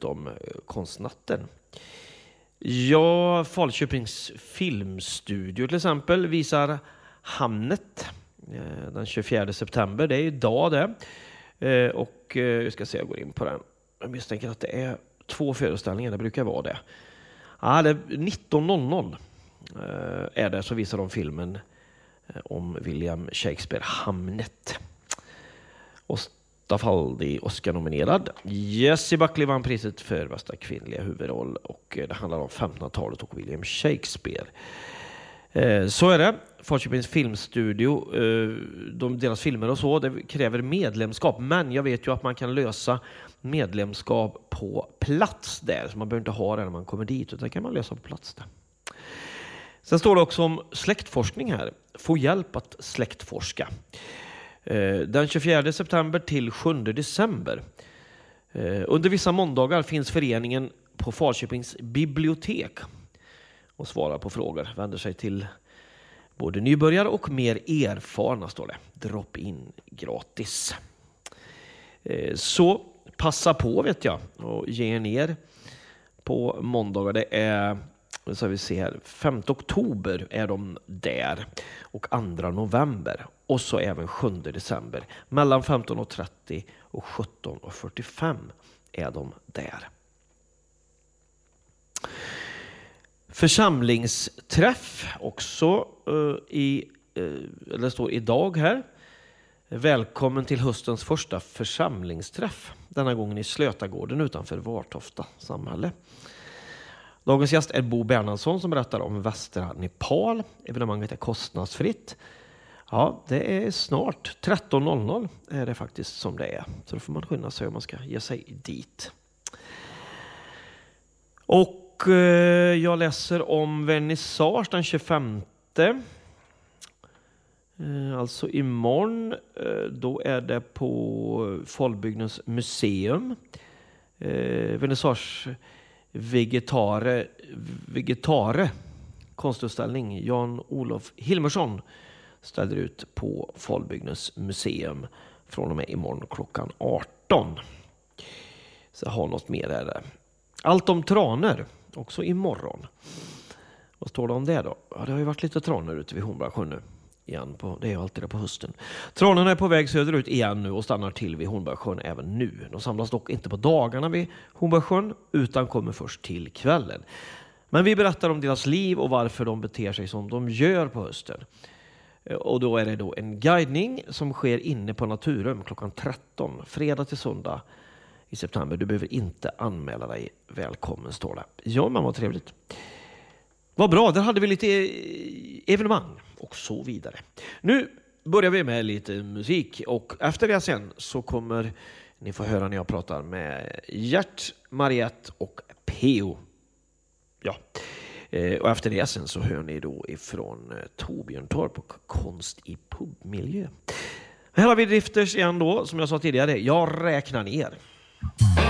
om konstnatten. Ja, Falköpings filmstudio till exempel visar Hamnet den 24 september. Det är idag det. Och jag ska se, jag går in på den. Jag misstänker att det är 2 föreställningar, det brukar vara det. Ja, det är 19.00 är det, så visar de filmen om William Shakespeare, Hamnet. Och Stafaldi Oscar-nominerad. Jessie Buckley vann priset för bästa kvinnliga huvudroll, och det handlar om 1500-talet och William Shakespeare. Så är det. Falköpings filmstudio, deras filmer och så, det kräver medlemskap, men jag vet ju att man kan lösa medlemskap på plats där, så man behöver inte ha det när man kommer dit, utan det kan man lösa på plats där. Sen står det också om släktforskning här. Få hjälp att släktforska. Den 24 september till 7 december. Under vissa måndagar finns föreningen på Falköpings bibliotek och svarar på frågor. Vänder sig till både nybörjare och mer erfarna, står det. Drop in gratis. Så passa på, vet jag, och ge er ner på måndagar. Det är, så vi ser här, 5 oktober är de där och 2 november. Och så även 7 december. Mellan 15.30 och 17.45 är de där. Församlingsträff också det står idag här. Välkommen till höstens första församlingsträff. Denna gången i Slötagården utanför Vartofta samhälle. Dagens gäst är Bo Bernhardsson som berättar om västra Nepal. Evenemanget är kostnadsfritt. Ja, det är snart 13.00 är det faktiskt som det är. Så då får man skynda sig om man ska ge sig dit. Och jag läser om vernissage den 25. Alltså imorgon. Då är det på Folbygdens museum. Vernissage Vegetare konstutställning. Jan-Olof Hilmersson ställer ut på Folbygdens museum från och med imorgon klockan 18. Så jag har något mer där. Allt om traner också imorgon. Vad står det om det då? Ja, det har ju varit lite traner ute vid Hornborgasjön nu. Igen det är ju alltid det på hösten. Tranorna är på väg söderut igen nu och stannar till vid Hornborgasjön även nu. De samlas dock inte på dagarna vid Hornborgasjön utan kommer först till kvällen. Men vi berättar om deras liv och varför de beter sig som de gör på hösten. Och då är det då en guidning som sker inne på Naturum klockan 13, fredag till söndag i september. Du behöver inte anmäla dig. Välkommen, står det. Ja, men vad trevligt. Vad bra, där hade vi lite evenemang och så vidare. Nu börjar vi med lite musik, och efter det sen så kommer ni få höra när jag pratar med Gert, Mariette och Peo. Ja. Och efter det sen så hör ni då ifrån Torbjörn Torp och konst i pubmiljö. Här har vi Drifters igen då, som jag sa tidigare. Jag räknar ner.